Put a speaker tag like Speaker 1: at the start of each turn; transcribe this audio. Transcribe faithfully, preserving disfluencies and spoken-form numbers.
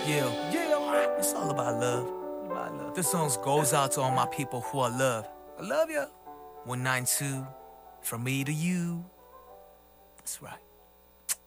Speaker 1: Yeah,
Speaker 2: Yeah,
Speaker 1: it's all about love.
Speaker 2: my love.
Speaker 1: This song goes out to all my people who I love.
Speaker 2: I love you.
Speaker 1: one ninety-two, from me to you. That's right.